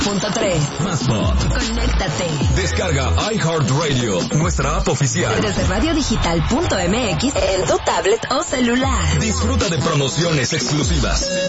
Más pop. Conéctate. Descarga iHeartRadio, nuestra app oficial. Desde radiodigital.mx en tu tablet o celular. Disfruta de promociones exclusivas.